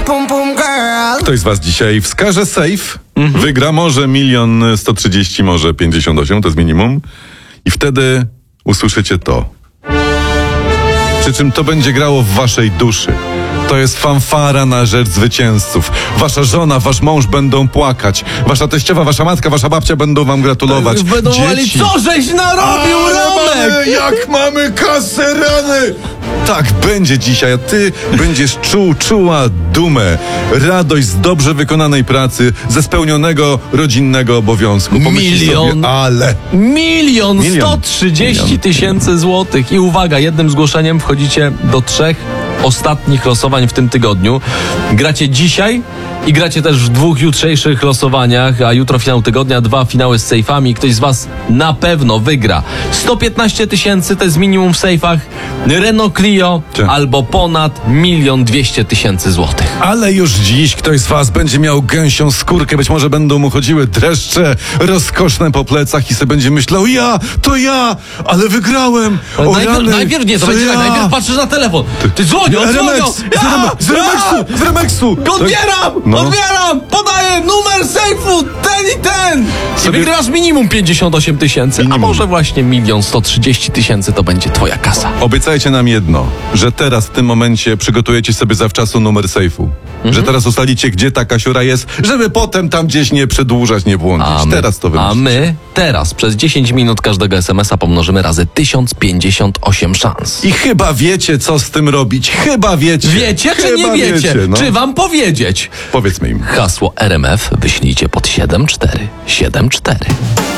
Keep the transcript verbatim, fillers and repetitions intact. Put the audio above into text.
pum pum girl. Ktoś z was dzisiaj wskaże safe, mhm. wygra może milion sto trzydzieści, może pięćdziesiąt osiem, to jest minimum. I wtedy usłyszycie to. Przy czym to będzie grało w waszej duszy. To jest fanfara na rzecz zwycięzców. Wasza żona, wasz mąż będą płakać. Wasza teściowa, wasza matka, wasza babcia będą wam gratulować. Będą mówili, co żeś narobił, Romek? Mamy, jak mamy kasę, rany! Tak będzie dzisiaj, a ty będziesz czuł, czuła dumę, radość z dobrze wykonanej pracy, ze spełnionego rodzinnego obowiązku. Pomyśl Milion. sobie, ale... Milion Milion. sto trzydzieści tysięcy złotych. I uwaga, jednym zgłoszeniem wchodzicie do trzech ostatnich losowań w tym tygodniu. Gracie dzisiaj i gracie też w dwóch jutrzejszych losowaniach, a jutro finał tygodnia, dwa finały z sejfami. Ktoś z was na pewno wygra. sto piętnaście tysięcy to jest minimum w sejfach. Renault Clio Cie. albo ponad milion dwieście tysięcy złotych. Ale już dziś ktoś z was będzie miał gęsią skórkę, być może będą mu chodziły dreszcze rozkoszne po plecach i sobie będzie myślał, ja, to ja, ale wygrałem. O Najpierw, rany, najpierw nie, to co będzie ja? tak, najpierw patrzysz na telefon. Ty dzwonią, dzwonią. Remex, z, Ja! Reme- z Remexu, z Remexu. Odbieram! No. Odbieram! Podaję numer sejfu! Ten i ten! I Sobie- wygrywasz minimum pięćdziesiąt osiem tysięcy, a Minimum. może właśnie milion sto trzydzieści tysięcy to będzie twoja kasa. Obiecajcie nam jedno, że teraz w tym momencie przygotujecie sobie zawczasu numer sejfu. Mhm. Że teraz ustalicie, gdzie ta kasiura jest, żeby potem tam gdzieś nie przedłużać, nie błądzić. A my, teraz to a wymyślicie. my teraz przez dziesięć minut każdego es em es a pomnożymy razy tysiąc pięćdziesiąt osiem szans. I chyba wiecie, co z tym robić. Chyba wiecie. Wiecie czy chyba nie wiecie? no. Czy wam powiedzieć? Powiedzmy im. Hasło er em ef wyślijcie pod siedem cztery siedem cztery.